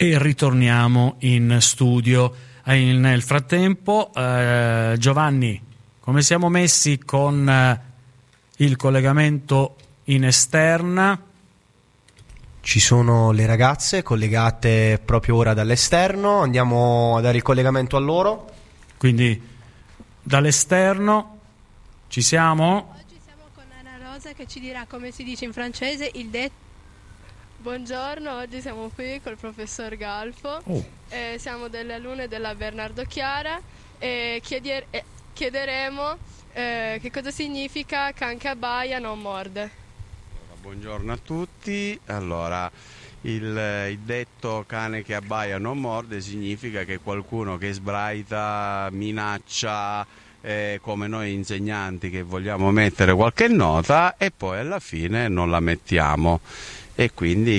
E ritorniamo in studio. Nel frattempo, Giovanni, come siamo messi con il collegamento in esterna? Ci sono le ragazze collegate proprio ora dall'esterno, andiamo a dare il collegamento a loro. Quindi dall'esterno ci siamo? Oggi siamo con Anna Rosa che ci dirà come si dice in francese il detto. Buongiorno, oggi siamo qui col professor Galfo, siamo delle alunne della Bernardo Chiara e chiederemo che cosa significa can che abbaia non morde. Buongiorno a tutti. Allora, il detto cane che abbaia non morde significa che qualcuno che sbraita, minaccia, come noi insegnanti che vogliamo mettere qualche nota e poi alla fine non la mettiamo. E quindi